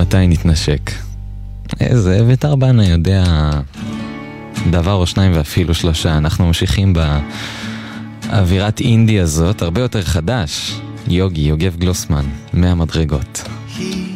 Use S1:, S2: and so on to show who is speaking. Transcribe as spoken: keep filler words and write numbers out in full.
S1: מתי נתנשק? איזה אביתר בנה יודע דבר או שניים ואפילו שלושה. אנחנו ממשיכים באווירת אינדי הזאת, הרבה יותר חדש. יוגי, יוגב גלוסמן, מהמדרגות.